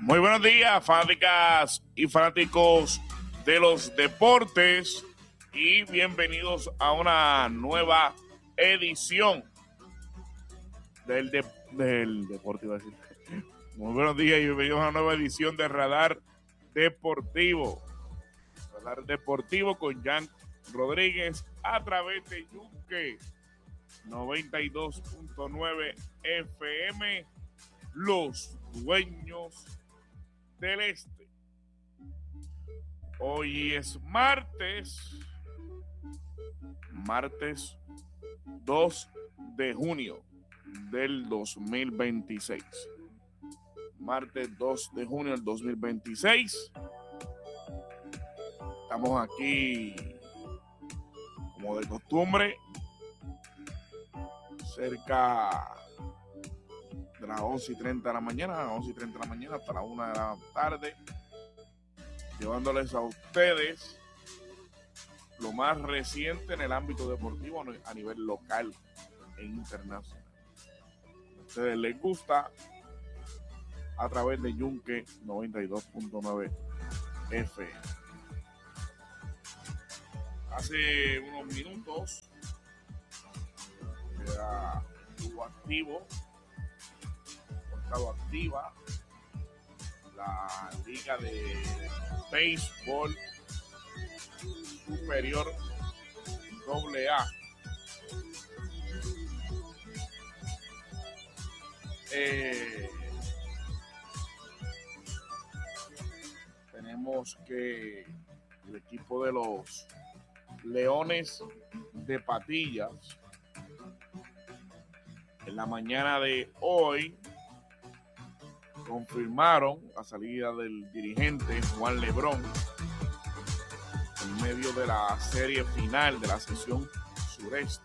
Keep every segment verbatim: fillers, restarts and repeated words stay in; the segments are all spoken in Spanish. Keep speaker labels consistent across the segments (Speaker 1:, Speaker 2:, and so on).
Speaker 1: Muy buenos días, fanáticas y fanáticos de los deportes, y bienvenidos a una nueva edición del, de, del Deportivo. Muy buenos días y bienvenidos a una nueva edición de Radar Deportivo. Radar Deportivo con Jan Rodríguez a través de Yunque noventa y dos punto nueve F M, los dueños del este. Hoy es martes, martes dos de junio del dos mil veintiséis. Martes dos de junio del dos mil veintiséis. Estamos aquí, como de costumbre, cerca de las once y treinta de la mañana, a las once y treinta de la mañana hasta la una de la tarde, llevándoles a ustedes lo más reciente en el ámbito deportivo a nivel local e internacional. A ustedes les gusta a través de Yunque noventa y dos punto nueve F M. Hace unos minutos era, estuvo activo, estado activa la Liga de Béisbol Superior doble A. Eh, tenemos que el equipo de los Leones de Patillas en la mañana de hoy confirmaron la salida del dirigente Juan Lebrón en medio de la serie final de la sesión sureste.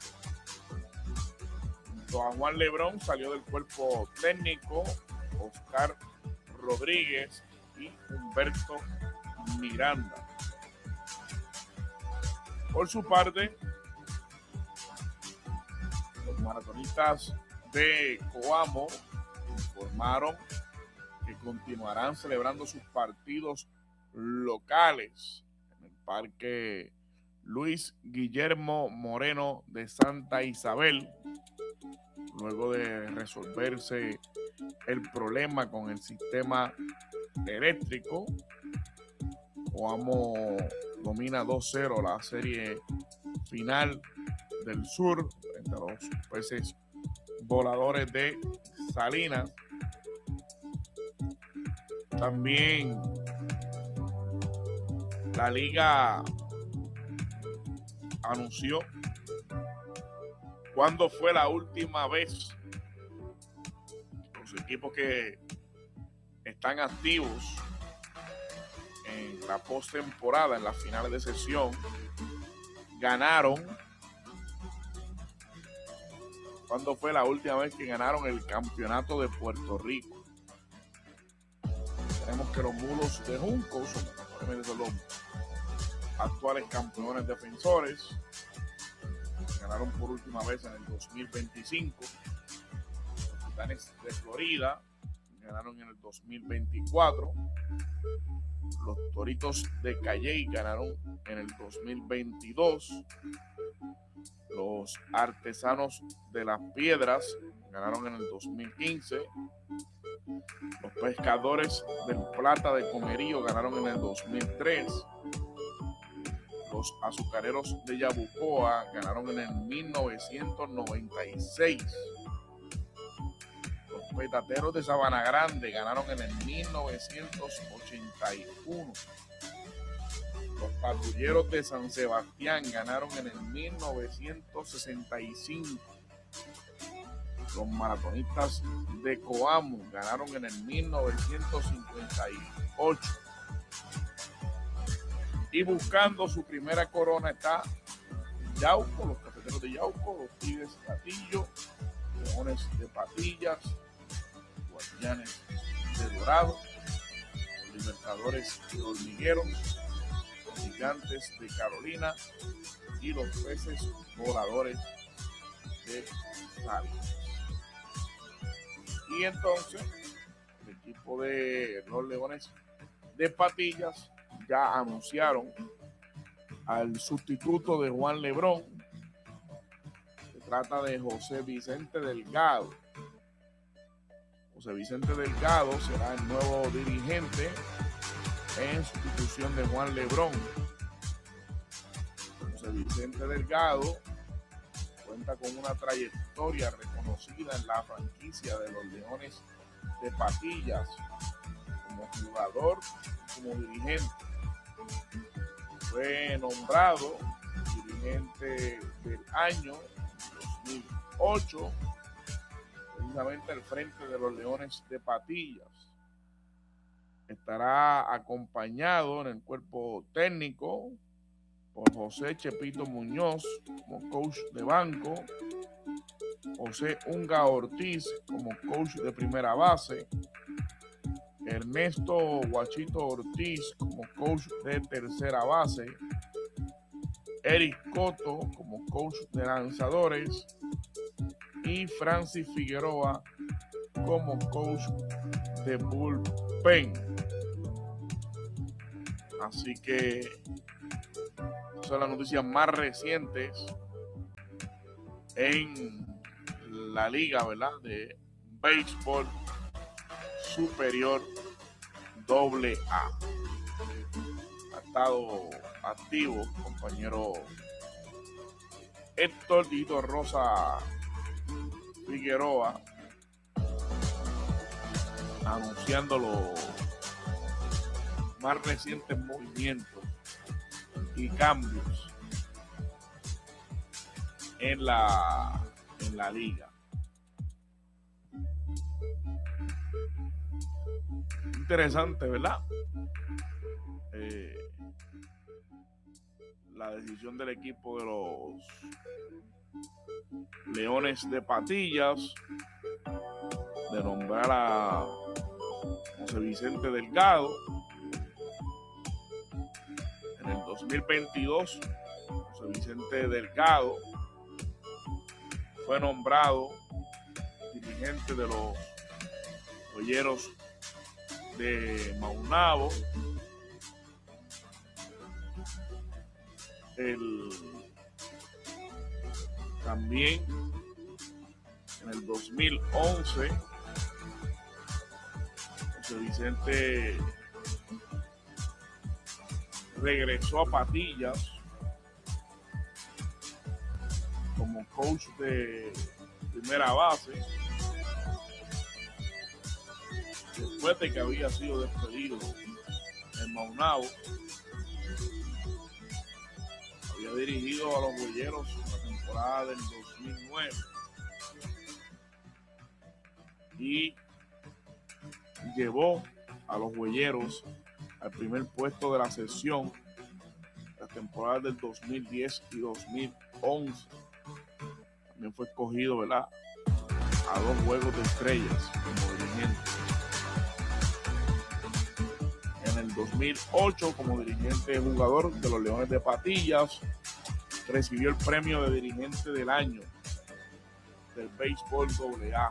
Speaker 1: Junto a Juan Lebrón salió del cuerpo técnico Oscar Rodríguez y Humberto Miranda. Por su parte, los maratonistas de Coamo informaron que continuarán celebrando sus partidos locales en el Parque Luis Guillermo Moreno de Santa Isabel, luego de resolverse el problema con el sistema eléctrico. Coamo domina dos cero la serie final del sur entre los peces voladores de Salinas. También la liga anunció cuándo fue la última vez los equipos que están activos en la postemporada, en las finales de sesión, ganaron. ¿Cuándo fue la última vez que ganaron el campeonato de Puerto Rico? Tenemos que los Mulos de Junco son, son los actuales campeones defensores. Ganaron por última vez en el dos mil veinticinco. Los Titanes de Florida ganaron en el dos mil veinticuatro. Los Toritos de Calley ganaron en el dos mil veintidós. Los Artesanos de las Piedras ganaron en el dos mil quince. Los Pescadores del Plata de Comerío ganaron en el dos mil tres. Los Azucareros de Yabucoa ganaron en el mil novecientos noventa y seis. Los Petateros de Sabana Grande ganaron en el mil novecientos ochenta y uno. Los Patrulleros de San Sebastián ganaron en el mil novecientos sesenta y cinco. Los Maratonistas de Coamo ganaron en el mil novecientos cincuenta y ocho. Y buscando su primera corona está Yauco, los Cafeteros de Yauco, los Tigres de Patillo, Leones de Patillas, Guardianes de Dorado, los Libertadores de Hormigueros, los Gigantes de Carolina y los Peces Voladores de Salinas. Y entonces el equipo de los Leones de Patillas ya anunciaron al sustituto de Juan Lebrón. Se trata de José Vicente Delgado. José Vicente Delgado será el nuevo dirigente en sustitución de Juan Lebrón. José Vicente Delgado cuenta con una trayectoria reconocida en la franquicia de los Leones de Patillas como jugador y como dirigente. Fue nombrado dirigente del año dos mil ocho, precisamente al frente de los Leones de Patillas. Estará acompañado en el cuerpo técnico por José Chepito Muñoz como coach de banco, José Unga Ortiz como coach de primera base, Ernesto Guachito Ortiz como coach de tercera base, Eric Coto como coach de lanzadores y Francis Figueroa como coach de bullpen. Así que esas son las noticias más recientes en la liga, ¿verdad?, de béisbol superior doble A. Ha estado activo compañero Héctor Tito Rosa Figueroa anunciando los más recientes movimientos y cambios en la en la liga. Interesante, ¿verdad? Eh, la decisión del equipo de los Leones de Patillas de nombrar a José Vicente Delgado. En el dos mil veintidós, José Vicente Delgado fue nombrado dirigente de los Joyeros de Maunabo. El, también en el dos mil once, José Vicente regresó a Patillas como coach de primera base después de que había sido despedido en Maunabo. Había dirigido a los Boyeros en la temporada del dos mil nueve y llevó a los Boyeros al primer puesto de la sesión la temporada del dos mil diez y dos mil once. También fue escogido, ¿verdad?, a dos juegos de estrellas como dirigente. En el dos mil ocho, como dirigente jugador de los Leones de Patillas, recibió el premio de dirigente del año del béisbol doble A.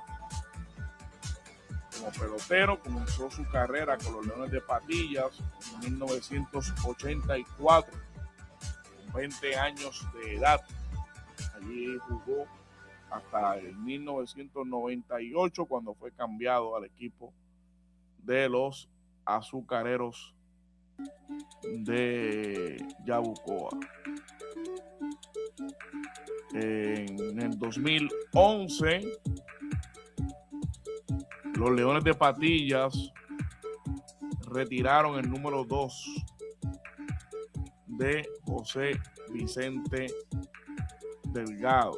Speaker 1: Como pelotero, comenzó su carrera con los Leones de Patillas en mil novecientos ochenta y cuatro, con veinte años de edad. Allí jugó hasta el mil novecientos noventa y ocho, cuando fue cambiado al equipo de los Azucareros de Yabucoa. En el dos mil once, los Leones de Patillas retiraron el número dos de José Vicente Delgado.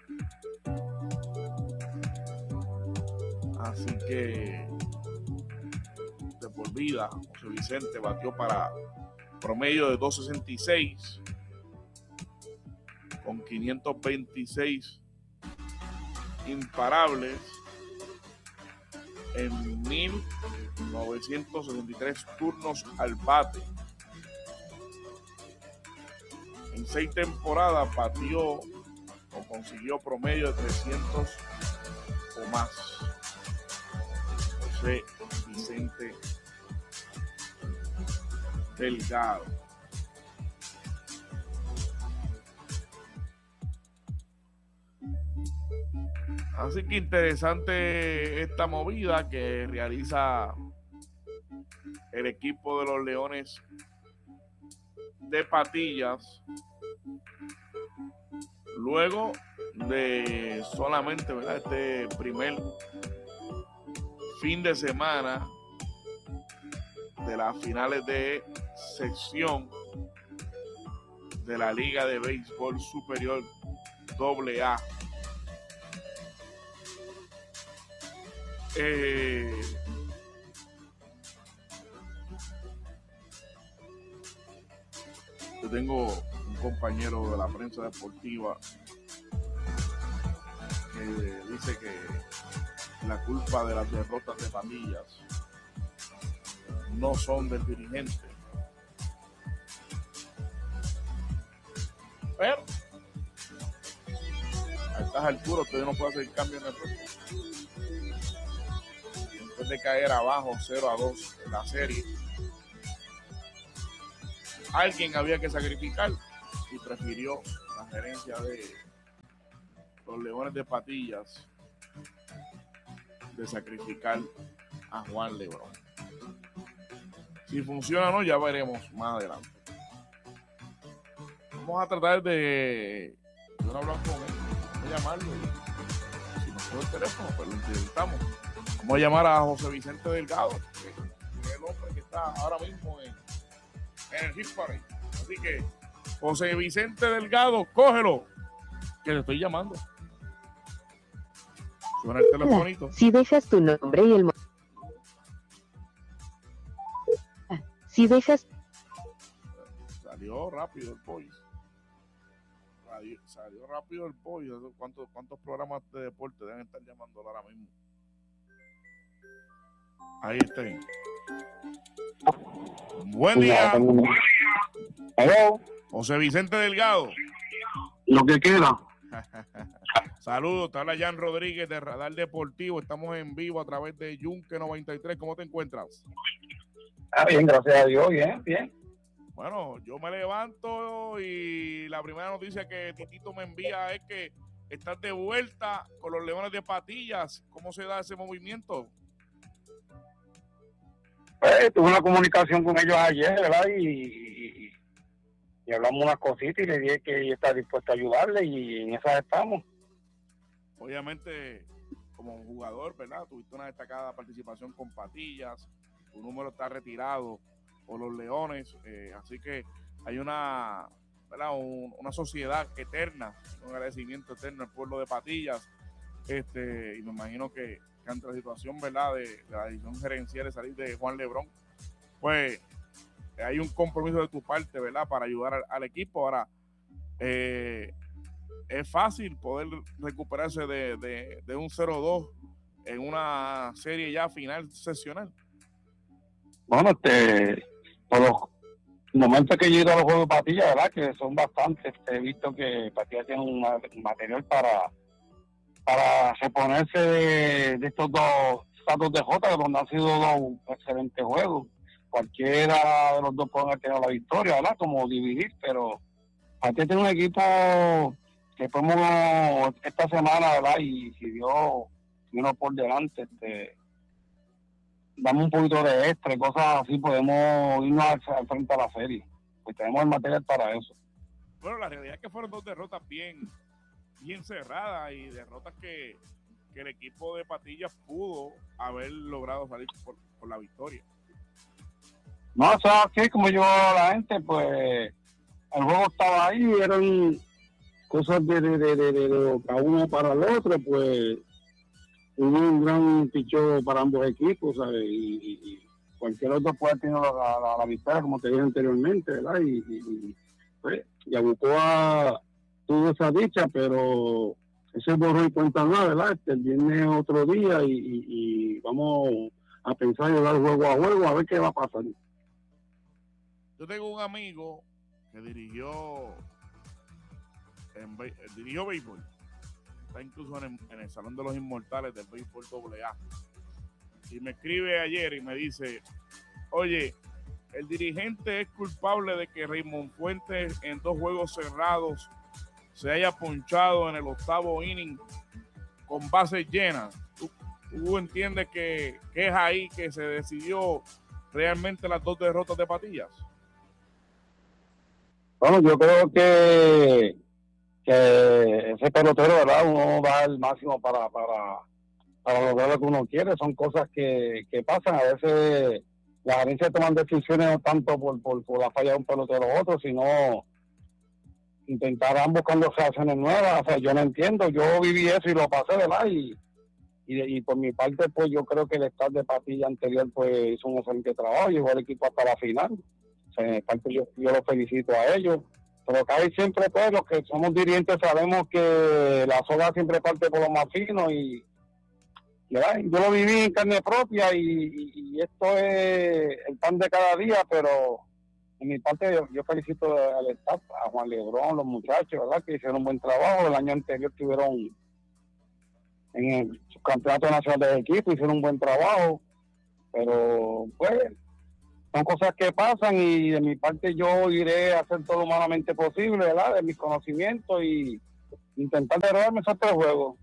Speaker 1: Así que de por vida, José Vicente batió para promedio de dos sesenta y seis con quinientos veintiséis imparables en mil novecientos setenta y tres turnos al bate. En seis temporadas batió o consiguió promedio de trescientos o más. José Vicente Delgado. Así que interesante esta movida que realiza el equipo de los Leones de Patillas luego de solamente, ¿verdad?, este primer fin de semana de las finales de sección de la Liga de Béisbol Superior doble A. Eh, yo tengo un compañero de la prensa deportiva que dice que la culpa de las derrotas de Patillas no son del dirigente, pero a estas alturas usted no puede hacer cambio en el roster. Después de caer abajo cero a dos en la serie, alguien había que sacrificar y prefirió la gerencia de los Leones de Patillas de sacrificar a Juan Lebrón. Si funciona o no, ya veremos más adelante. Vamos a tratar de no hablar con él, vamos a llamarlo y si nos coge el teléfono, pues lo intentamos. Vamos a llamar a José Vicente Delgado, que es el hombre que está ahora mismo en, en el Hit Parade. Así que, José Vicente Delgado, cógelo, que le estoy llamando. Suena el telefonito.
Speaker 2: Si dejas tu nombre y el... Mo- ah, si dejas...
Speaker 1: Salió rápido el pollo. Salió, salió rápido el pollo. ¿Cuántos, ¿Cuántos programas de deporte deben estar llamando ahora mismo? Ahí está. Buen día.
Speaker 3: Hello.
Speaker 1: José Vicente Delgado.
Speaker 3: Lo que queda.
Speaker 1: Saludos, te habla Jan Rodríguez de Radar Deportivo. Estamos en vivo a través de Yunque noventa y tres. ¿Cómo te encuentras?
Speaker 3: Ah, bien, gracias a Dios, bien, bien.
Speaker 1: Bueno, yo me levanto y la primera noticia que Titito me envía es que estás de vuelta con los Leones de Patillas. ¿Cómo se da ese movimiento?
Speaker 3: Pues tuve una comunicación con ellos ayer, ¿verdad? Y, y, y hablamos unas cositas y le dije que ella está dispuesta a ayudarle y en esas estamos.
Speaker 1: Obviamente, como jugador, ¿verdad? Tuviste una destacada participación con Patillas, tu número está retirado por los Leones, eh, así que hay una, ¿verdad?, Un, una sociedad eterna, un agradecimiento eterno al pueblo de Patillas, este, y me imagino que, que ante la situación, ¿verdad?, de, de la decisión gerencial de salir de Juan Lebrón, pues hay un compromiso de tu parte, ¿verdad?, para ayudar al, al equipo. Ahora, eh, es fácil poder recuperarse de, de, de un cero dos en una serie ya final sesional.
Speaker 3: Bueno, este, por los momentos que yo he ido a los juegos de Patillas, ¿verdad? Que son bastantes. He visto que Patillas tiene un, un material para, para reponerse de, de estos dos saltos de Jota, donde han sido dos excelentes juegos. Cualquiera de los dos puede tener la victoria, ¿verdad? Como dividir, pero Patillas tiene un equipo que podemos esta semana, ¿verdad? Y si Dios vino por delante, este, damos un poquito de extra y cosas así, podemos irnos al, al frente a la serie. Pues tenemos el material para eso.
Speaker 1: Bueno, la realidad es que fueron dos derrotas bien, bien cerradas y derrotas que, que el equipo de Patillas pudo haber logrado salir por, por la victoria.
Speaker 3: No, o sea, que como yo la gente, pues el juego estaba ahí, eran cosas de, de, de, de, de, de cada uno para el otro, pues hubo un gran pichón para ambos equipos, ¿sabes? Y, y, y cualquier otro puede tener la, la, la victoria, como te dije anteriormente, ¿verdad? Y, y, y pues, Yabucoa tuvo esa dicha, pero ese borró y cuenta nada, ¿verdad? Este, el viernes otro día y, y, y vamos a pensar y dar juego a juego a ver qué va a pasar.
Speaker 1: Yo tengo un amigo que dirigió en, dirigió béisbol, está incluso en el, en el Salón de los Inmortales del béisbol doble A, y me escribe ayer y me dice, oye, el dirigente es culpable de que Raymond Fuentes en dos juegos cerrados se haya ponchado en el octavo inning con bases llenas. ¿Tú, tú entiendes que, que es ahí que se decidió realmente las dos derrotas de Patillas?
Speaker 3: Bueno, yo creo que, que ese pelotero, ¿verdad? Uno da el máximo para, para, para lograr lo que uno quiere. Son cosas que, que pasan. A veces las gerencias toman decisiones no tanto por, por, por la falla de un pelotero u otro, sino intentarán buscando reacciones nuevas. O sea, yo no entiendo. Yo viví eso y lo pasé, ¿verdad? Y, y, y por mi parte, pues yo creo que el staff de Patilla anterior pues hizo un excelente trabajo, llevó al equipo hasta la final. O sea, en el parte yo, yo los felicito a ellos. Pero casi siempre, pues, los que somos dirigentes sabemos que la soga siempre parte por lo más fino y ¿verdad? Yo lo viví en carne propia y, y, y esto es el pan de cada día, pero en mi parte yo, yo felicito al staff, a Juan Lebrón, los muchachos, ¿verdad? Que hicieron un buen trabajo. El año anterior estuvieron en el campeonato nacional de equipo, hicieron un buen trabajo, pero pues son cosas que pasan y de mi parte yo iré a hacer todo lo humanamente posible, ¿verdad? De mis conocimientos y intentar derrotarme esos tres juegos.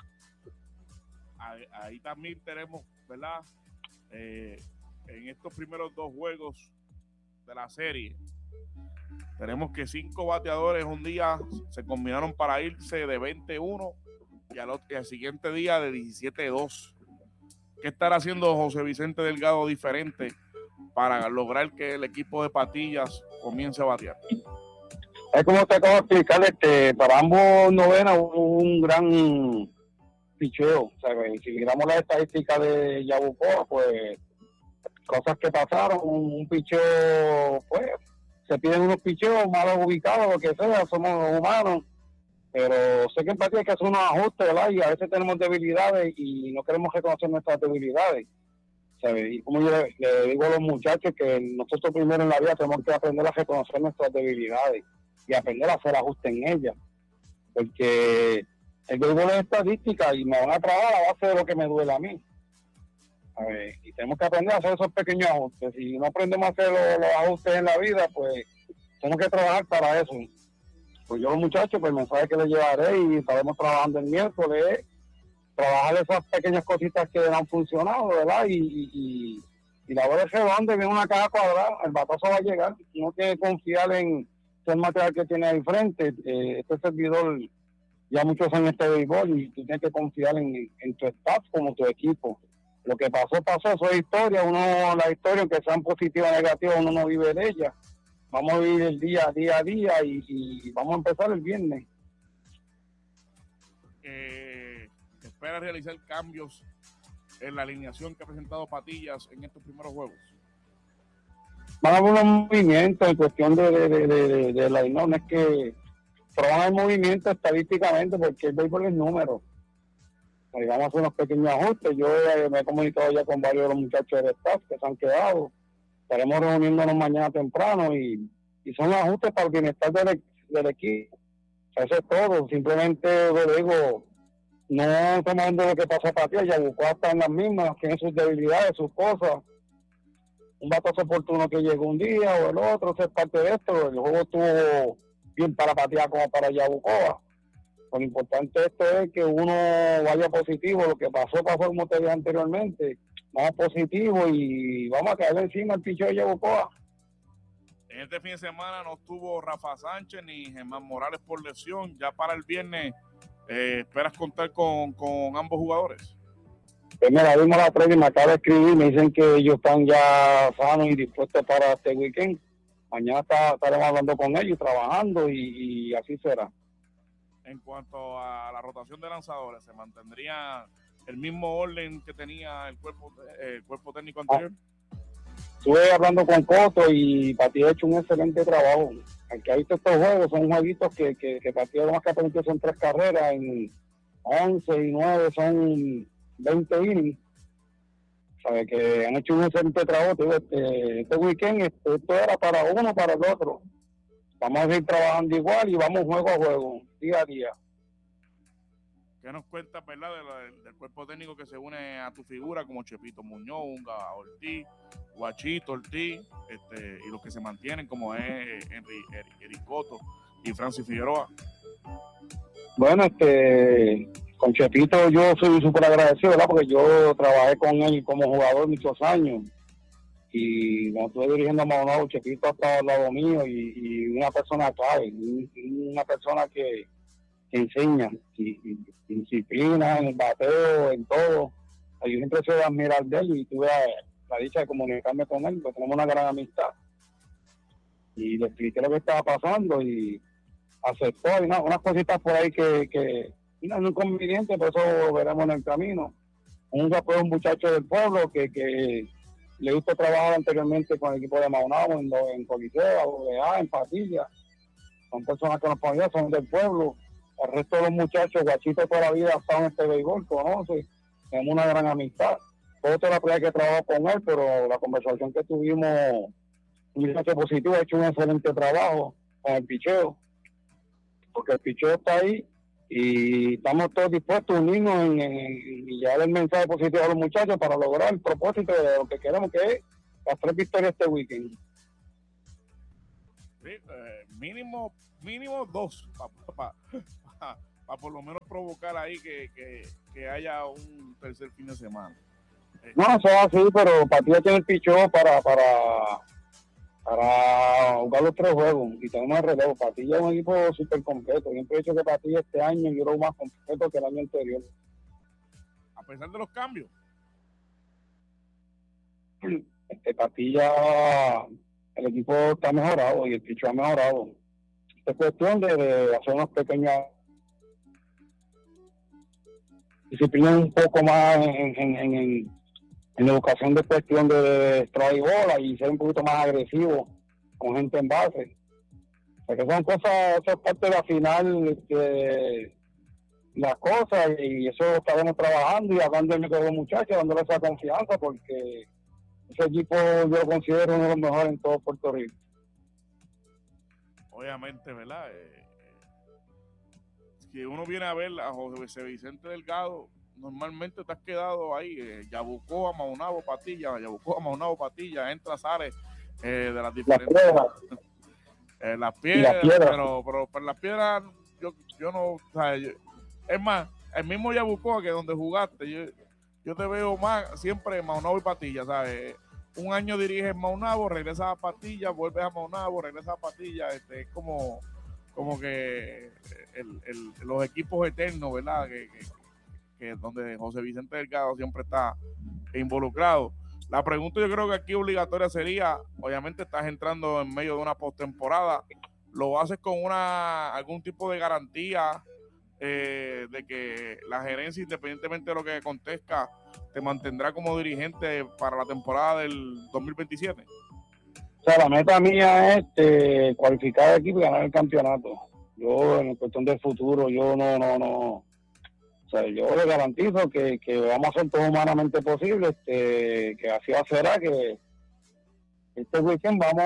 Speaker 1: Ahí, ahí también tenemos, ¿verdad? Eh, en estos primeros dos juegos de la serie, tenemos que cinco bateadores un día se combinaron para irse de veinte uno y al, otro, y al siguiente día de diecisiete dos. ¿Qué estará haciendo José Vicente Delgado diferente para lograr que el equipo de Patillas comience a batear?
Speaker 3: Es como te acabo de explicar, este, para ambos novenas hubo un gran picheo. O sea, si miramos las estadísticas de Yabucoa, pues cosas que pasaron, un, un picheo, pues se piden unos picheos malos ubicados, lo que sea, somos humanos, pero sé que en Patillas hay que hacer unos ajustes, ¿verdad? Y a veces tenemos debilidades y no queremos reconocer nuestras debilidades, ¿sabes? Y como yo le, le digo a los muchachos que nosotros primero en la vida tenemos que aprender a reconocer nuestras debilidades y aprender a hacer ajustes en ellas, porque el béisbol es estadística y me van a trabajar a base de lo que me duele a mí. A ver, y tenemos que aprender a hacer esos pequeños ajustes. Si no aprendemos a hacer los, los ajustes en la vida, pues tenemos que trabajar para eso. Pues yo los muchachos, pues el mensaje que les llevaré y estaremos trabajando el miércoles es trabajar esas pequeñas cositas que han funcionado, ¿verdad? Y, y, y, y la bola de donde viene una caja cuadrada, el batazo va a llegar. No tiene que confiar en el material que tiene ahí frente. Eh, este servidor ya muchos años este béisbol y tú tienes que confiar en, en tu staff como tu equipo. Lo que pasó, pasó, eso es historia. Uno, la historia, aunque sean positivas o negativas, uno no vive de ella. Vamos a vivir el día, día a día y, y vamos a empezar el viernes.
Speaker 1: Eh, ¿Espera realizar cambios en la alineación que ha presentado Patillas en estos primeros juegos?
Speaker 3: Van a haber unos movimientos en cuestión de, de, de, de, de la no, no es que pero van a haber movimientos estadísticamente porque el béisbol es número. Ahí vamos a hacer unos pequeños ajustes. Yo eh, me he comunicado ya con varios de los muchachos del staff que se han quedado. Estaremos reuniéndonos mañana temprano y, y son ajustes para el bienestar del, del equipo. Eso es todo. Simplemente lo digo, no estamos viendo lo que pasa para ti. Yabucoa está en las mismas, tiene sus debilidades, sus cosas. Un batazo oportuno que llegó un día o el otro, eso es parte de esto. El juego estuvo bien para Patillas como para Yabucoa. Lo importante esto es que uno vaya positivo. Lo que pasó, pasó como te dije anteriormente. Vamos positivo y vamos a caerle encima al picho de Yabucoa.
Speaker 1: En este fin de semana no estuvo Rafa Sánchez ni Germán Morales por lesión. Ya para el viernes, eh, ¿esperas contar con, con ambos jugadores?
Speaker 3: Pues mira, vimos la previa y me acaba de escribir. Me dicen que ellos están ya sanos y dispuestos para este weekend. Mañana está, estaremos hablando con ellos, trabajando y, y así será.
Speaker 1: En cuanto a la rotación de lanzadores, ¿se mantendría el mismo orden que tenía el cuerpo, eh, el cuerpo técnico anterior?
Speaker 3: Ah, estuve hablando con Coto y Pati ha hecho un excelente trabajo. El que ha visto estos juegos son jueguitos que, que, que Pati lo más que ha permitido son tres carreras, en once y nueve son veinte innings. Sabe que han hecho un excelente trabajo. Este, este weekend este, esto era para uno, para el otro. Vamos a seguir trabajando igual y vamos juego a juego, día a día.
Speaker 1: ¿Qué nos cuentas, verdad, de la, del, del cuerpo técnico que se une a tu figura, como Chepito Muñoz, Unga Ortiz, Guachito Ortiz, este, y los que se mantienen, como es Henry, Eric Cotto y Francis Figueroa?
Speaker 3: Bueno, este, con Chepito yo soy súper agradecido, ¿verdad? Porque yo trabajé con él como jugador muchos años. Y cuando estuve dirigiendo a Maunabo, Chepito ha estado al lado mío y, y una persona clave, una persona que, que enseña, y, y, disciplina en el bateo, en todo. Yo siempre soy de admirar de él y tuve la dicha de comunicarme con él, porque tenemos una gran amistad. Y le expliqué lo que estaba pasando y aceptó. Hay una, unas cositas por ahí que, que no es un inconveniente, pero eso veremos en el camino. Un fue un muchacho del pueblo que, que le gusta trabajar anteriormente con el equipo de Maunabo, en, en Coliseo, doble A, en Patilla. Son personas que nos ponían, son del pueblo. El resto de los muchachos, Guachito toda la vida ha estado en este béisbol, conoce, tenemos una gran amistad. Otro la primera que trabajó con él, pero la conversación que tuvimos, un muchacho positivo, ha hecho un excelente trabajo con el picheo, porque el picheo está ahí y estamos todos dispuestos a unirnos en, en, en llevar el mensaje positivo a los muchachos para lograr el propósito de lo que queremos, que es las tres victorias este weekend.
Speaker 1: Sí, eh, mínimo mínimo dos para pa, pa, pa por lo menos provocar ahí que, que, que haya un tercer fin de semana. Eh,
Speaker 3: no, eso es así, pero Patilla tiene el picheo para para para jugar los tres juegos y tenemos el relevo. Patilla es un equipo súper completo. Siempre he dicho que Patilla este año yo creo más completo que el año anterior.
Speaker 1: A pesar de los cambios.
Speaker 3: Este Patilla, el equipo está mejorado y el picheo ha mejorado. Es cuestión de, de hacer unas pequeñas disciplinas un poco más en, en, en, en, en educación de cuestión de extraer y bola y ser un poquito más agresivo con gente en base. Porque son cosas, eso es parte de la final de las cosas y eso estaremos trabajando y hablando de los muchachos, dándole esa confianza porque ese equipo yo lo considero uno de los mejores en todo Puerto Rico.
Speaker 1: Obviamente, ¿verdad? Eh, si uno viene a ver a José Vicente Delgado, normalmente te has quedado ahí, eh, Yabucoa, Maunabo, Patilla, Yabucoa, Maunabo, Patilla, entra, sale eh, de las diferentes...
Speaker 3: Las piedras.
Speaker 1: Eh, las piedras,
Speaker 3: las piedras.
Speaker 1: Pero, pero, pero las piedras, yo, yo no... O sea, yo, es más, el mismo Yabucoa que donde jugaste, yo, yo te veo más siempre Maunabo y Patilla, ¿sabes? Un año diriges Maunabo, regresas a Patilla, vuelves a Maunabo, regresas a Patilla, este, es como, como que el, el, los equipos eternos, ¿verdad? Que, que, que donde José Vicente Delgado siempre está involucrado. La pregunta yo creo que aquí obligatoria sería, obviamente estás entrando en medio de una postemporada, ¿lo haces con una algún tipo de garantía eh, de que la gerencia, independientemente de lo que acontezca, te mantendrá como dirigente para la temporada del dos mil veintisiete?
Speaker 3: O sea, la meta mía es este, cualificar el equipo y ganar el campeonato. Yo, en cuestión del futuro, yo no, no, no. O sea, yo le garantizo que, que vamos a hacer todo humanamente posible, este, que así va a ser, que este weekend vamos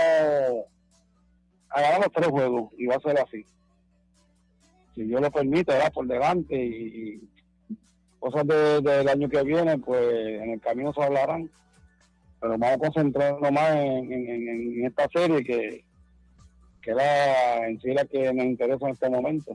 Speaker 3: a ganar los tres juegos y va a ser así. Si Dios lo permite, ¿verdad? Por delante y, y cosas de, de, del año que viene, pues en el camino se hablarán. Pero vamos a concentrarnos más en, en, en, en esta serie que, que era en sí la que nos interesa en este momento.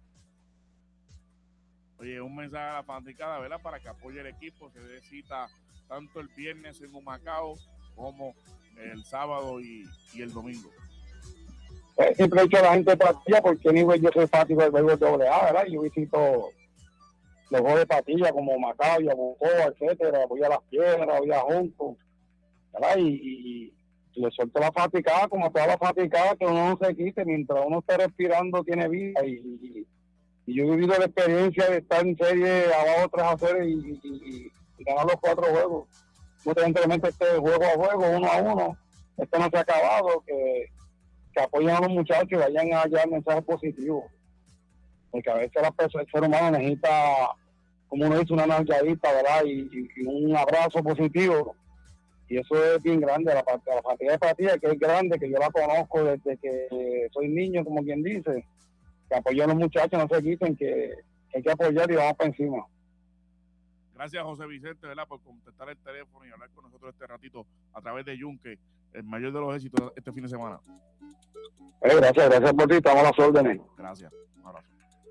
Speaker 1: Oye, un mensaje a la fanaticada, ¿verdad? Para que apoye el equipo. Se dé cita tanto el viernes en Humacao como el sábado y, y el domingo.
Speaker 3: Eh, siempre he dicho a la gente de Patilla, porque anyway, yo soy fanático del béisbol doble A, ¿verdad? Yo visito los juegos de Patilla como Humacao, Yabucoa, etcétera. Voy a Las Piedras, voy a Junco, ¿verdad? Y, y le suelto la fanaticada, como toda la fanaticada, que uno no se quite. Mientras uno esté respirando, tiene vida. Y, y, y yo he vivido la experiencia de estar en serie abajo tres a cero y, y, y, y ganar los cuatro juegos. Mucha gente le mete este juego a juego, uno a uno. Esto no se ha acabado, que que apoyen a los muchachos y vayan a llevar mensajes positivos. Porque a veces la persona, el ser humano necesita, como uno dice, una nalgadita, ¿verdad? Y, y, y un abrazo positivo. Y eso es bien grande. La, la partida de partida, que es grande, que yo la conozco desde que soy niño, como quien dice. Que apoyen a los muchachos, no se quiten, que, hay que apoyar y vamos para encima.
Speaker 1: Gracias, José Vicente, ¿verdad?, por contestar el teléfono y hablar con nosotros este ratito a través de Yunque, el mayor de los éxitos este fin de semana.
Speaker 3: Eh, gracias, gracias por ti, estamos a las órdenes.
Speaker 1: Gracias, un abrazo.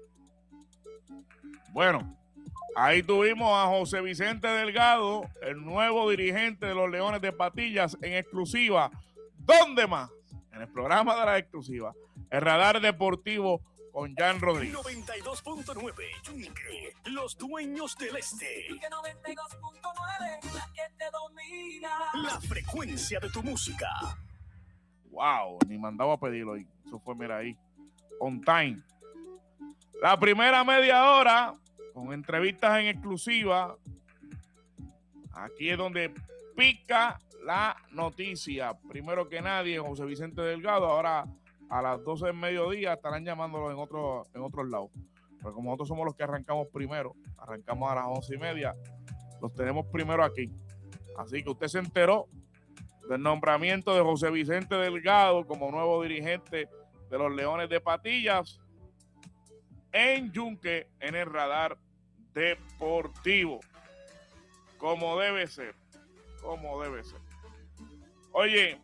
Speaker 1: Bueno, ahí tuvimos a José Vicente Delgado, el nuevo dirigente de los Leones de Patillas, en exclusiva. ¿Dónde más? En el programa de la exclusiva, el Radar Deportivo con Jan Rodríguez.
Speaker 4: noventa y dos punto nueve, Yunque, los dueños del este.
Speaker 5: noventa y dos punto nueve, la que te domina.
Speaker 4: La frecuencia de tu música.
Speaker 1: Wow, ni mandaba a pedirlo hoy. Eso fue, mira ahí, on time. La primera media hora, con entrevistas en exclusiva. Aquí es donde pica la noticia. Primero que nadie, José Vicente Delgado. Ahora a las doce del mediodía estarán llamándolos en, otro, en otros lados. Pero como nosotros somos los que arrancamos primero, arrancamos a las once y media, los tenemos primero aquí. Así que usted se enteró del nombramiento de José Vicente Delgado como nuevo dirigente de los Leones de Patillas en Yunque, en el Radar Deportivo. Como debe ser, como debe ser. Oye,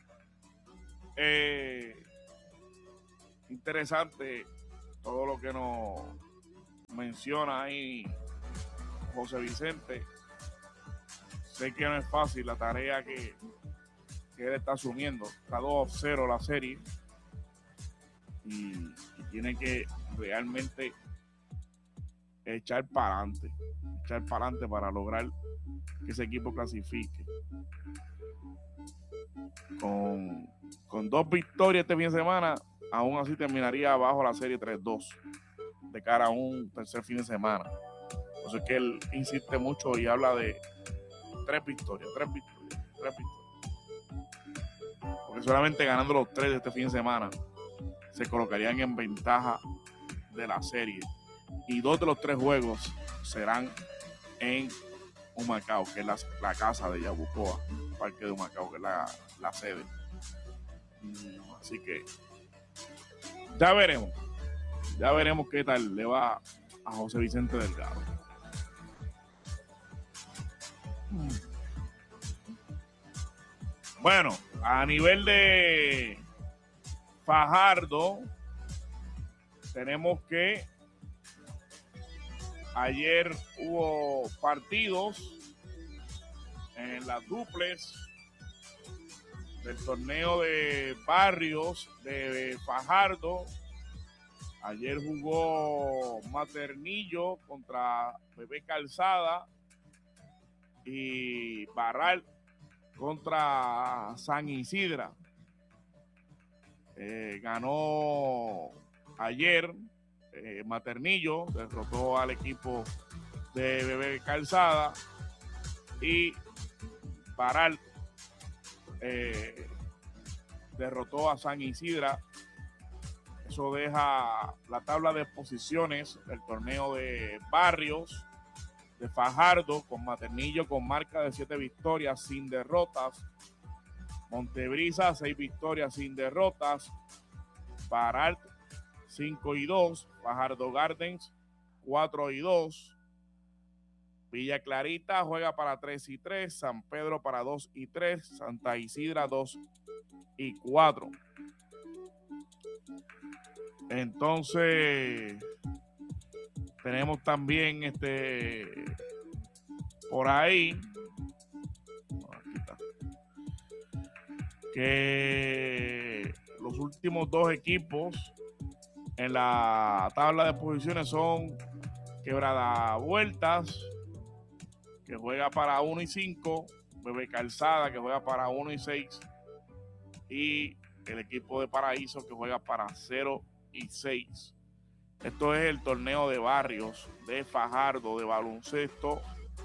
Speaker 1: eh, interesante todo lo que nos menciona ahí José Vicente. Sé que no es fácil la tarea que, que él está asumiendo. Está dos a cero la serie y, y tiene que realmente echar para adelante, echar para adelante para lograr que ese equipo clasifique. Con, con dos victorias este fin de semana, aún así terminaría abajo la serie tres dos de cara a un tercer fin de semana. Por eso es que él insiste mucho y habla de tres victorias, tres victorias, tres victorias. Porque solamente ganando los tres de este fin de semana se colocarían en ventaja de la serie. Y dos de los tres juegos serán en Humacao, que es la, la casa de Yabucoa, Parque de Humacao, que es la, la sede. Así que ya veremos, ya veremos qué tal le va a José Vicente Delgado. Bueno, a nivel de Fajardo, tenemos que ayer hubo partidos en las duples del torneo de barrios de Fajardo. Ayer jugó Maternillo contra Bebé Calzada y Barral contra San Isidra. Eh, ganó ayer eh, Maternillo, derrotó al equipo de Bebé Calzada, y Barral eh, derrotó a San Isidra. Eso deja la tabla de posiciones del torneo de barrios de Fajardo, con Maternillo con marca de siete victorias sin derrotas, Montebrisa seis victorias sin derrotas, Barral cinco y dos, Fajardo Gardens cuatro y dos, Villa Clarita juega para tres y tres, San Pedro para dos y tres, Santa Isidra dos y cuatro. Entonces tenemos también este por ahí, aquí está, que los últimos dos equipos en la tabla de posiciones son Quebrada Vueltas, que juega para uno y cinco, Bebé Calzada, que juega para uno y seis, y el equipo de Paraíso, que juega para cero y seis. Esto es el torneo de barrios de Fajardo de baloncesto,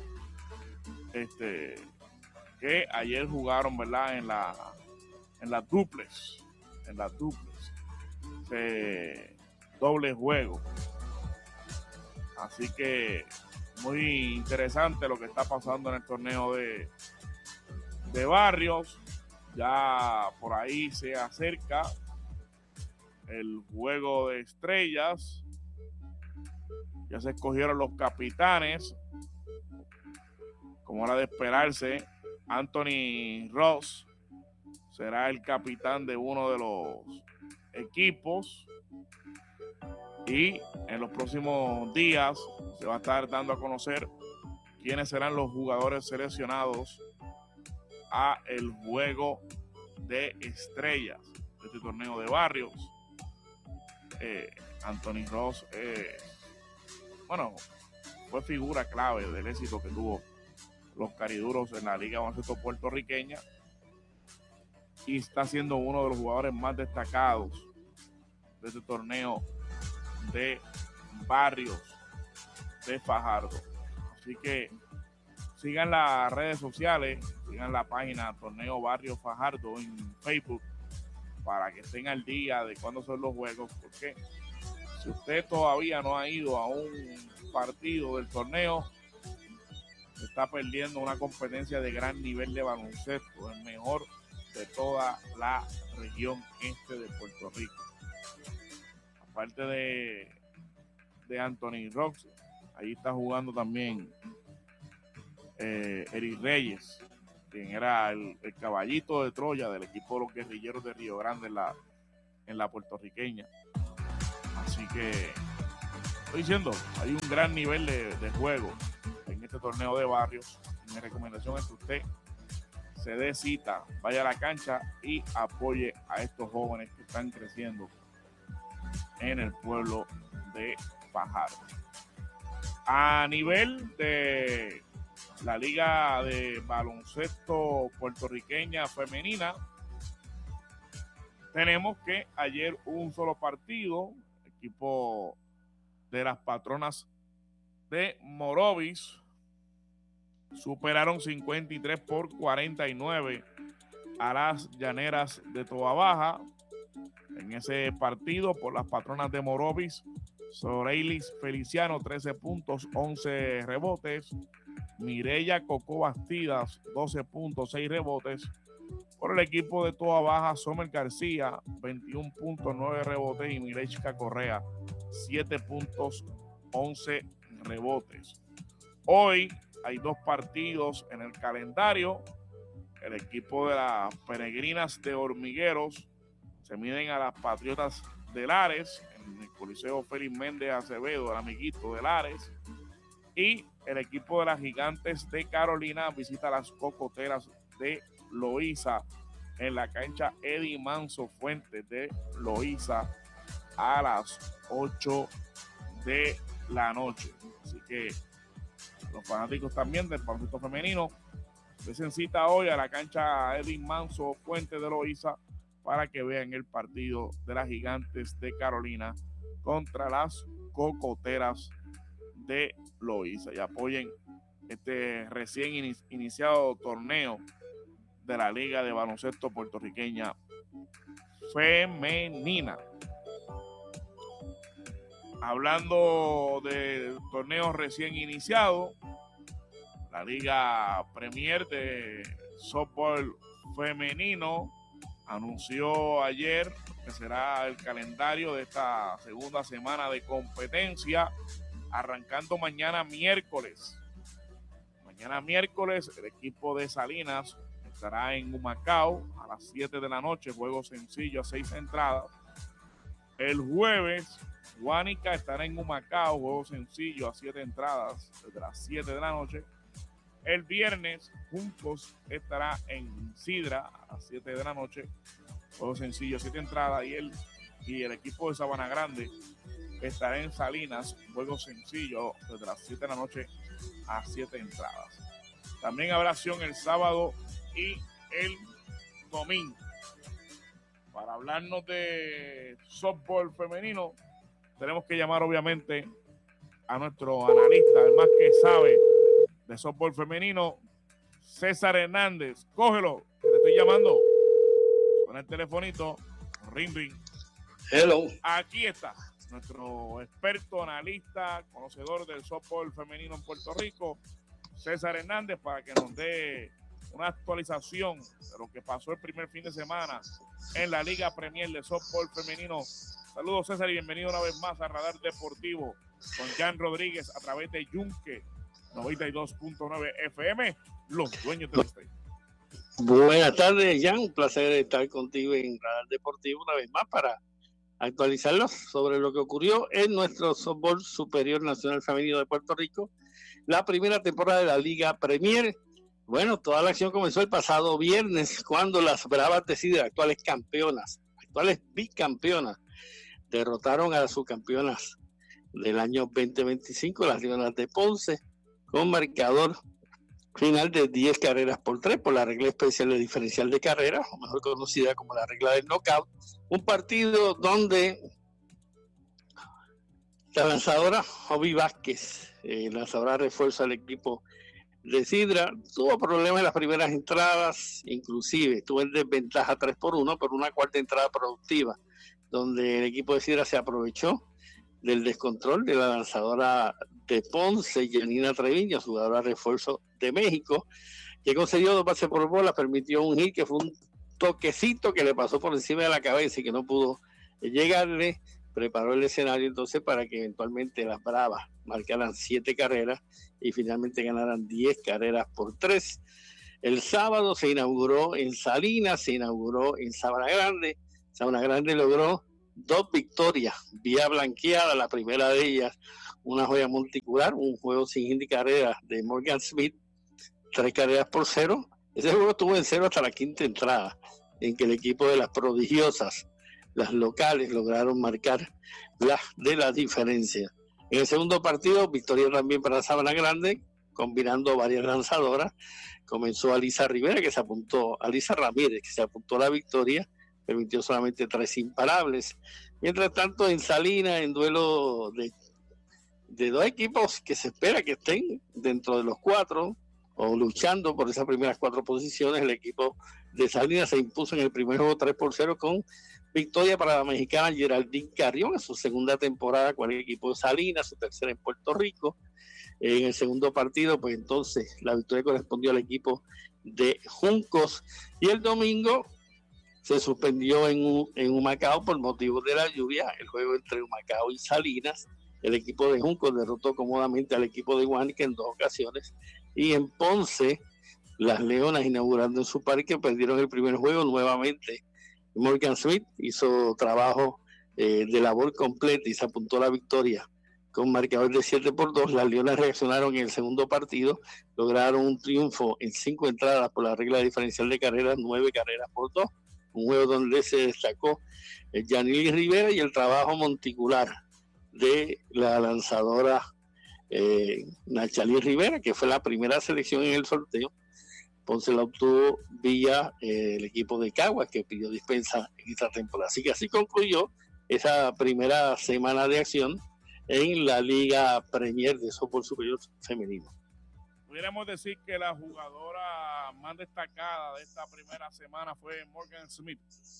Speaker 1: este que ayer jugaron, ¿verdad?, en la en las duples, en las duples, eh, doble juego. Así que muy interesante lo que está pasando en el torneo de, de barrios. Ya por ahí se acerca el juego de estrellas. Ya se escogieron los capitanes, como era de esperarse. Anthony Ross será el capitán de uno de los equipos y en los próximos días se va a estar dando a conocer quiénes serán los jugadores seleccionados a el juego de estrellas de este torneo de barrios. eh, Anthony Ross eh, bueno, fue figura clave del éxito que tuvo los cariduros en la Liga de Baloncesto puertorriqueña y está siendo uno de los jugadores más destacados de este torneo de barrios de Fajardo. Así que sigan las redes sociales, sigan la página Torneo Barrio Fajardo en Facebook para que estén al día de cuándo son los juegos, porque si usted todavía no ha ido a un partido del torneo, está perdiendo una competencia de gran nivel de baloncesto, el mejor de toda la región este de Puerto Rico. Aparte de, de Anthony Ross, ahí está jugando también eh, Eric Reyes, quien era el, el caballito de Troya del equipo de los guerrilleros de Río Grande en la, en la puertorriqueña. Así que estoy diciendo, hay un gran nivel de, de juego en este torneo de barrios. Mi recomendación es que usted se dé cita, vaya a la cancha y apoye a estos jóvenes que están creciendo en el pueblo de Fajardo. A nivel de la Liga de Baloncesto Puertorriqueña Femenina, tenemos que ayer hubo un solo partido, equipo de las Patronas de Morovis superaron cincuenta y tres por cuarenta y nueve a las Llaneras de Toa Baja. En ese partido, por las Patronas de Morovis, Soreilis Feliciano, trece puntos, once rebotes. Mireya Cocó Bastidas, doce puntos, seis rebotes. Por el equipo de Toa Baja, Somer García, veintiún puntos, nueve rebotes. Y Mirechka Correa, siete puntos, once rebotes. Hoy hay dos partidos en el calendario. El equipo de las Peregrinas de Hormigueros se miden a las Patriotas de Lares en el Coliseo Félix Méndez Acevedo, el amiguito de Lares. Y el equipo de las Gigantes de Carolina visita a las Cocoteras de Loíza en la cancha Eddie Manso Fuentes de Loíza a las ocho de la noche. Así que los fanáticos también del baloncesto femenino se cita hoy a la cancha Eddie Manso Fuentes de Loíza para que vean el partido de las Gigantes de Carolina contra las Cocoteras de Loíza y apoyen este recién in- iniciado torneo de la Liga de Baloncesto Puertorriqueña Femenina. Hablando de torneos recién iniciados, la Liga Premier de Softball Femenino anunció ayer que será el calendario de esta segunda semana de competencia, arrancando mañana miércoles. Mañana miércoles el equipo de Salinas estará en Humacao a las siete de la noche, juego sencillo a seis entradas. El jueves Guánica estará en Humacao, juego sencillo a siete entradas desde las siete de la noche. El viernes Juncos estará en Sidra a las siete de la noche, juego sencillo a siete entradas. Y el, y el equipo de Sabana Grande estará en Salinas, juego sencillo desde las siete de la noche a siete entradas. También habrá acción el sábado y el domingo. Para hablarnos de softball femenino, tenemos que llamar obviamente a nuestro analista, el más que sabe de softball femenino, César Hernández. Cógelo, que te estoy llamando. Con el telefonito, ring ring.
Speaker 6: Hello.
Speaker 1: Aquí está nuestro experto, analista, conocedor del softball femenino en Puerto Rico, César Hernández, para que nos dé una actualización de lo que pasó el primer fin de semana en la Liga Premier de softball femenino. Saludos, César, y bienvenido una vez más a Radar Deportivo con Jan Rodríguez a través de Yunque noventa y dos punto nueve F M, los dueños del este.
Speaker 6: Buenas tardes, Jan. Un placer estar contigo en Radar Deportivo una vez más para actualizarlos sobre lo que ocurrió en nuestro softball superior nacional femenino de Puerto Rico, la primera temporada de la Liga Premier. Bueno, toda la acción comenzó el pasado viernes cuando las Bravas de Sidra, actuales campeonas, actuales bicampeonas, derrotaron a las subcampeonas del año veinte veinticinco, las Leonas de Ponce, con marcador final de diez carreras por tres por la regla especial de diferencial de carreras, o mejor conocida como la regla del knockout. Un partido donde la lanzadora Jovi Vázquez, eh, lanzadora refuerzo al equipo de Sidra, tuvo problemas en las primeras entradas, inclusive estuvo en desventaja tres por uno, por una cuarta entrada productiva, donde el equipo de Sidra se aprovechó del descontrol de la lanzadora de Ponce, Janina Treviño, jugadora refuerzo de México, que concedió dos bases por bola, permitió un hit que fue un toquecito que le pasó por encima de la cabeza y que no pudo llegarle. Preparó el escenario entonces para que eventualmente las Bravas marcaran siete carreras y finalmente ganaran diez carreras por tres. El sábado se inauguró en Salinas, se inauguró en Sabana Grande. Sabana Grande logró dos victorias vía blanqueada, la primera de ellas una joya monticular, un juego sin hit de carreras de Morgan Smith, tres carreras por cero. Ese juego estuvo en cero hasta la quinta entrada, en que el equipo de las prodigiosas, las locales, lograron marcar la de la diferencia. En el segundo partido, victoria también para Sabana Grande, combinando varias lanzadoras. Comenzó Alisa Rivera, que se apuntó, Alisa Ramírez, que se apuntó a la victoria, permitió solamente tres imparables. Mientras tanto, en Salinas, en duelo de, de dos equipos que se espera que estén dentro de los cuatro, o luchando por esas primeras cuatro posiciones, el equipo de Salinas se impuso en el primer juego tres por cero con victoria para la mexicana Geraldine Carrión en su segunda temporada con el equipo de Salinas, su tercera en Puerto Rico. En el segundo partido, pues entonces la victoria correspondió al equipo de Juncos, y el domingo se suspendió en, en Humacao por motivos de la lluvia el juego entre Humacao y Salinas. El equipo de Juncos derrotó cómodamente al equipo de Guánica en dos ocasiones, y en Ponce las Leonas, inaugurando en su parque, perdieron el primer juego nuevamente. Morgan Smith hizo trabajo eh, de labor completa y se apuntó a la victoria con marcador de siete por dos. Las Leonas reaccionaron en el segundo partido, lograron un triunfo en cinco entradas por la regla diferencial de carreras, nueve carreras por dos. Un juego donde se destacó eh, Yanili Rivera y el trabajo monticular de la lanzadora eh, Nachalí Rivera, que fue la primera selección en el sorteo. Ponce la obtuvo vía eh, el equipo de Caguas, que pidió dispensa en esta temporada. Así que así concluyó esa primera semana de acción en la Liga Premier de Softball Superior Femenino.
Speaker 1: Pudiéramos decir que la jugadora más destacada de esta primera semana fue Morgan Smith.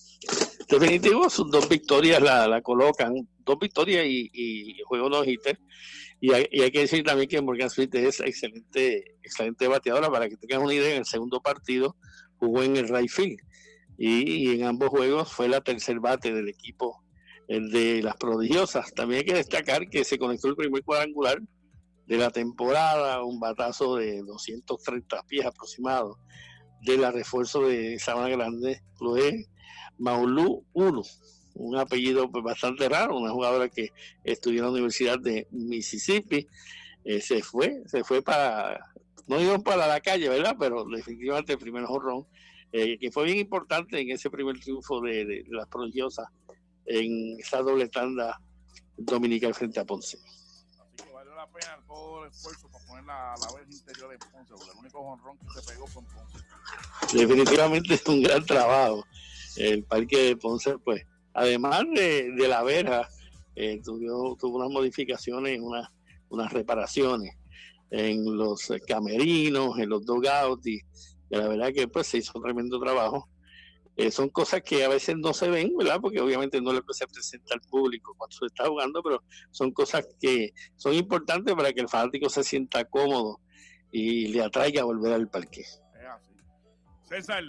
Speaker 6: Definitivo, sus dos victorias la, la colocan, dos victorias y, y juego no hitter. Y hay, y hay que decir también que Morgan Smith es excelente, excelente bateadora. Para que tengas una idea, en el segundo partido jugó en el right field y, y en ambos juegos fue la tercer bate del equipo, el de las prodigiosas. También hay que destacar que se conectó el primer cuadrangular de la temporada, un batazo de doscientos treinta pies aproximado de la refuerzo de Sabana Grande, Chloe Maulú uno, un apellido pues bastante raro, una jugadora que estudió en la Universidad de Mississippi. Eh, se fue, se fue para, no digo para la calle, ¿verdad? Pero definitivamente el primer jonrón, eh, que fue bien importante en ese primer triunfo de, de, de las prodigiosas en esa doble tanda dominical frente a Ponce.
Speaker 1: Así que valió la pena todo el esfuerzo para poner la, la vez interior de Ponce, porque el único jonrón que se pegó fue en Ponce.
Speaker 6: Definitivamente es un gran trabajo. El parque de Ponce, pues, además de, de la verja, eh, tuvo, tuvo unas modificaciones, unas, unas reparaciones en los camerinos, en los dugouts, y, y la verdad que pues se hizo un tremendo trabajo. Eh, son cosas que a veces no se ven, ¿verdad? Porque obviamente no es lo que se presenta al público cuando se está jugando, pero son cosas que son importantes para que el fanático se sienta cómodo y le atraiga a volver al parque.
Speaker 1: Es así. César,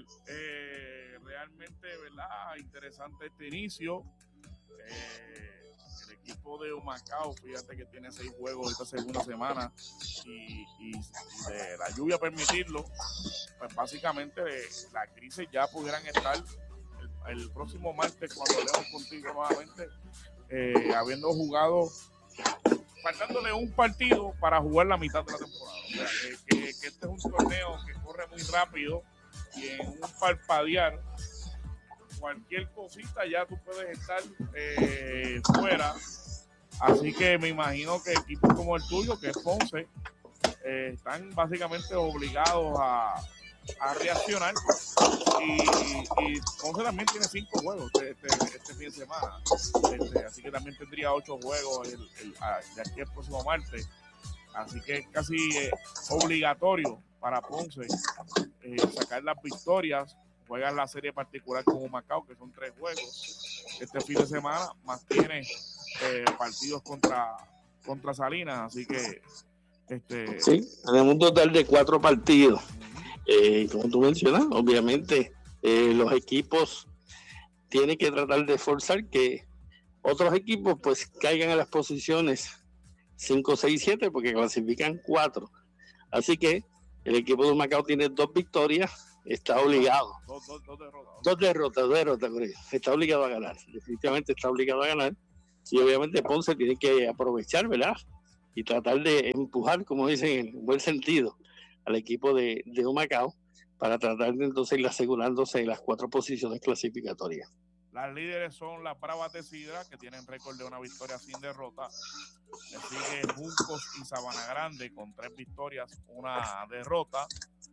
Speaker 1: eh, realmente, ¿verdad? Interesante este inicio. Eh, el equipo de Humacao, fíjate que tiene seis juegos esta segunda semana y, y, y de la lluvia permitirlo, pues básicamente las crisis ya pudieran estar el, el próximo martes cuando leemos contigo nuevamente, eh, habiendo jugado, faltándole un partido para jugar la mitad de la temporada. O sea, que, que, que este es un torneo que corre muy rápido y en un parpadear cualquier cosita ya tú puedes estar eh, fuera. Así que me imagino que equipos como el tuyo, que es Ponce, eh, están básicamente obligados a, a reaccionar. Y, y Ponce también tiene cinco juegos este, este, este fin de semana. Este, así que también tendría ocho juegos el, el, de aquí el próximo martes. Así que es casi eh, obligatorio para Ponce eh, sacar las victorias. Juegan la serie particular con Humacao, que son tres juegos este fin de semana, más tiene eh, partidos contra, contra Salinas, así que este
Speaker 6: sí, tenemos un total de cuatro partidos. Eh, como tú mencionas, obviamente eh, los equipos tienen que tratar de forzar que otros equipos pues caigan a las posiciones cinco, seis, siete, porque clasifican cuatro. Así que el equipo de Humacao tiene dos victorias, está obligado.
Speaker 1: Dos, dos, dos derrotas.
Speaker 6: Dos derrotas, dos derrotas, está obligado a ganar. Definitivamente está obligado a ganar. Y obviamente Ponce tiene que aprovechar, ¿verdad? Y tratar de empujar, como dicen, en buen sentido, al equipo de, de Humacao para tratar de entonces ir asegurándose de las cuatro posiciones clasificatorias.
Speaker 1: Las líderes son las Bravas de Sidra, que tienen récord de una victoria sin derrota. Le sigue Juncos y Sabana Grande con tres victorias, una derrota.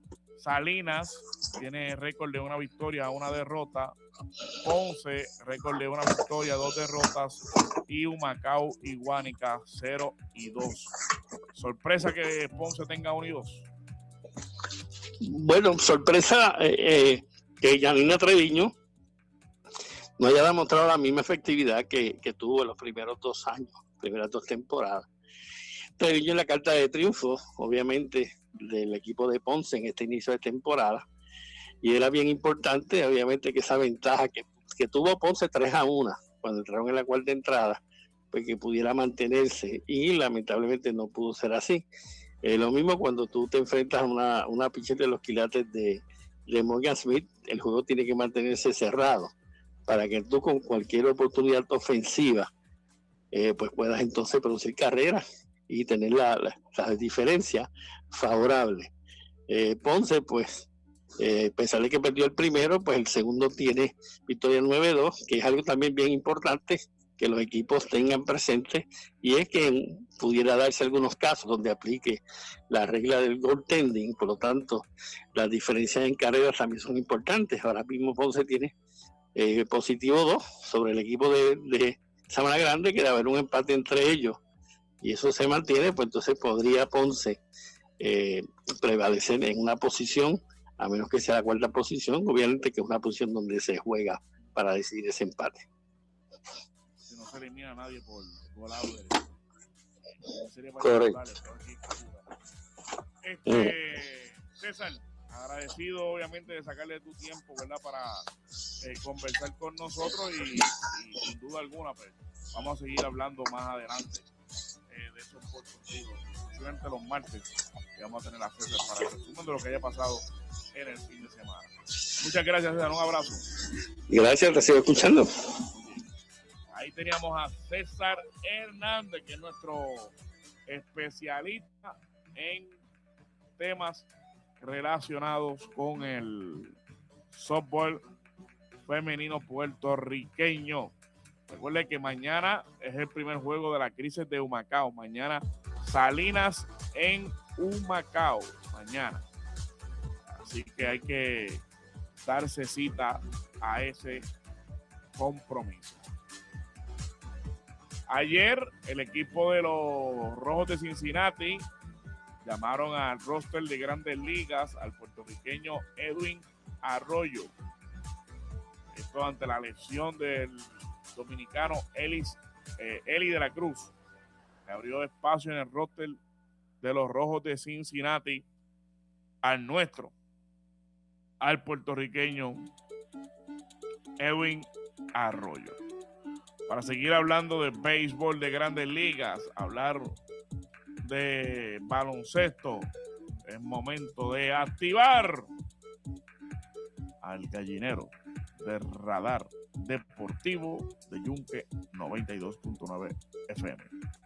Speaker 1: Salinas tiene récord de una victoria, una derrota. Ponce, récord de una victoria, dos derrotas. Y Humacao y Guánica, cero y dos. Sorpresa que Ponce tenga uno y dos.
Speaker 6: Bueno, sorpresa eh, eh, que Yanina Treviño no haya demostrado la misma efectividad que, que tuvo en los primeros dos años, primeras dos temporadas. Treviño en la carta de triunfo, obviamente, del equipo de Ponce en este inicio de temporada, y era bien importante, obviamente, que esa ventaja que, que tuvo Ponce tres a uno cuando entraron en la cuarta entrada, pues que pudiera mantenerse, y lamentablemente no pudo ser así. Eh, lo mismo cuando tú te enfrentas a una, una picheta de los quilates de, de Morgan Smith, el juego tiene que mantenerse cerrado para que tú con cualquier oportunidad ofensiva eh, pues puedas entonces producir carreras y tener la, la, la diferencia favorable. Eh, Ponce, pues, eh, a pesar de que perdió el primero, pues el segundo tiene victoria nueve dos, que es algo también bien importante que los equipos tengan presente, y es que pudiera darse algunos casos donde aplique la regla del goaltending, por lo tanto, las diferencias en carreras también son importantes. Ahora mismo Ponce tiene eh, positivo dos sobre el equipo de, de Sabana Grande, que de haber un empate entre ellos, y eso se mantiene, pues entonces podría Ponce eh, prevalecer en una posición, a menos que sea la cuarta posición, obviamente que es una posición donde se juega para decidir ese empate.
Speaker 1: Si no se elimina a nadie por, por lado derecho.
Speaker 6: Correcto.
Speaker 1: Este, César, agradecido obviamente de sacarle tu tiempo, ¿verdad? Para eh, conversar con nosotros y, y sin duda alguna, pues vamos a seguir hablando más adelante eh, de esos contigo, especialmente los martes, que vamos a tener a César para el resumen de lo que haya pasado en el fin de semana. Muchas gracias, César, un abrazo.
Speaker 6: Gracias, te sigo escuchando.
Speaker 1: Ahí teníamos a César Hernández, que es nuestro especialista en temas relacionados con el softball femenino puertorriqueño. Recuerde que mañana es el primer juego de la crisis de Humacao. Mañana Salinas en Humacao. Mañana. Así que hay que darse cita a ese compromiso. Ayer el equipo de los Rojos de Cincinnati llamaron al roster de Grandes Ligas al puertorriqueño Edwin Arroyo. Esto ante la lesión del dominicano Elis, eh, Eli de la Cruz, que abrió espacio en el roster de los Rojos de Cincinnati al nuestro, al puertorriqueño Edwin Arroyo. para seguir hablando de béisbol de Grandes Ligas, hablar de baloncesto. Es momento de activar al gallinero de Radar Deportivo de Yunque noventa y dos punto nueve F M.